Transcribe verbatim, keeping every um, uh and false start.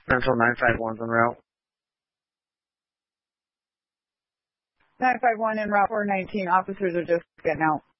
Central nine five one's en route. nine five one en route four nineteen. Officers are just getting out.